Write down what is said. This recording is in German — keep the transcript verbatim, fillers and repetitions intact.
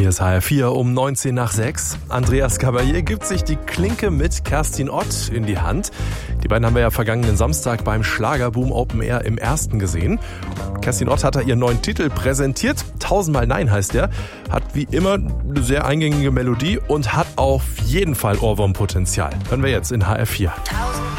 Hier ist H R vier um neunzehn nach sechs. Andreas Gabalier gibt sich die Klinke mit Kerstin Ott in die Hand. Die beiden haben wir ja vergangenen Samstag beim Schlagerboom Open Air im Ersten gesehen. Kerstin Ott hat da ihren neuen Titel präsentiert. Tausendmal Nein heißt er. Hat wie immer eine sehr eingängige Melodie und hat auf jeden Fall Ohrwurmpotenzial. Hören wir jetzt in H R vier.